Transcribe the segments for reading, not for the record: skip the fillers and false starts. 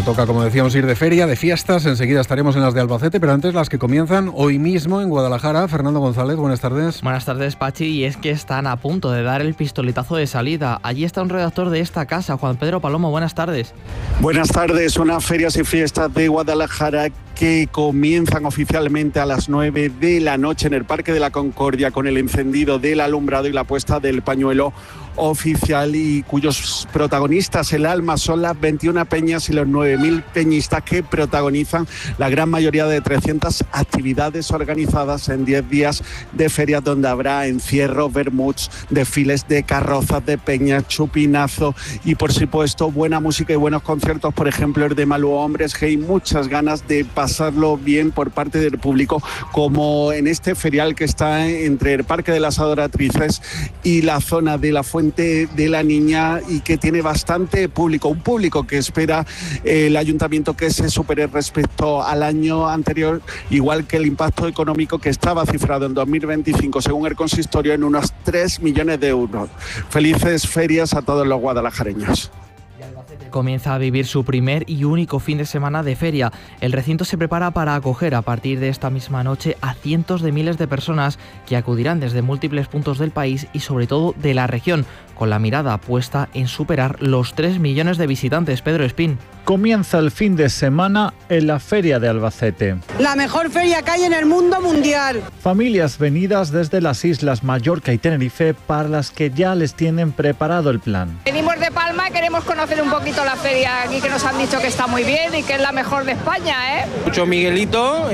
Bueno, toca, como decíamos, ir de feria, de fiestas. Enseguida estaremos en las de Albacete, pero antes las que comienzan hoy mismo en Guadalajara. Fernando González, buenas tardes. Buenas tardes, Pachi. Y es que están a punto de dar el pistoletazo de salida. Allí está un redactor de esta casa, Juan Pedro Palomo. Buenas tardes. Buenas tardes. Unas ferias y fiestas de Guadalajara que comienzan oficialmente a las 9 de la noche en el Parque de la Concordia con el encendido del alumbrado y la puesta del pañuelo oficial, y cuyos protagonistas, el alma, son las 21 peñas y los 9.000 peñistas que protagonizan la gran mayoría de 300 actividades organizadas en 10 días de ferias, donde habrá encierros, vermuts, desfiles de carrozas, de peñas, chupinazo y, por supuesto, buena música y buenos conciertos. Por ejemplo, el de Malú Hombres, que hay muchas ganas de pasarlo bien por parte del público, como en este ferial que está entre el Parque de las Adoratrices y la zona de la Fuente de la Niña, y que tiene bastante público, un público que espera el ayuntamiento que se supere respecto al año anterior, igual que el impacto económico, que estaba cifrado en 2025, según el consistorio, en unos 3 millones de euros. Felices ferias a todos los guadalajareños. Comienza a vivir su primer y único fin de semana de feria. El recinto se prepara para acoger a partir de esta misma noche a cientos de miles de personas que acudirán desde múltiples puntos del país y sobre todo de la región, con la mirada puesta en superar los 3 millones de visitantes. Pedro Espín. Comienza el fin de semana en la Feria de Albacete. La mejor feria que hay en el mundo mundial. Familias venidas desde las islas Mallorca y Tenerife, para las que ya les tienen preparado el plan. Venimos de Palma y queremos conocer un poquito la feria aquí, que nos han dicho que está muy bien y que es la mejor de España, ¿eh? Mucho Miguelito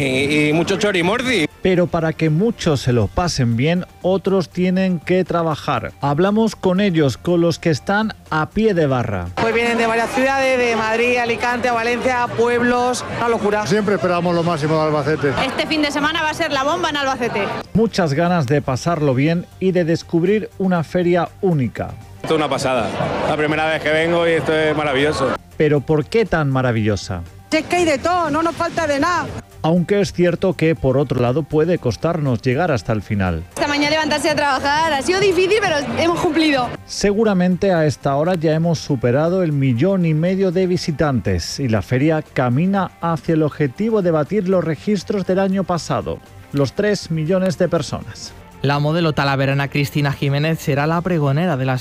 y mucho chorimordi. Pero para que muchos se lo pasen bien, otros tienen que trabajar. Hablamos con ellos, con los que están a pie de barra. Pues vienen de varias ciudades, de Madrid, Alicante, Valencia, pueblos, una locura. Siempre esperamos lo máximo de Albacete. Este fin de semana va a ser la bomba en Albacete. Muchas ganas de pasarlo bien y de descubrir una feria única. Esto es una pasada. La primera vez que vengo y esto es maravilloso. Pero ¿por qué tan maravillosa? Es que hay de todo, no nos falta de nada. Aunque es cierto que, por otro lado, puede costarnos llegar hasta el final. Esta mañana levantarse a trabajar ha sido difícil, pero hemos cumplido. Seguramente a esta hora ya hemos superado el 1,5 millones de visitantes y la feria camina hacia el objetivo de batir los registros del año pasado, los 3 millones de personas. La modelo talaverana Cristina Jiménez será la pregonera de las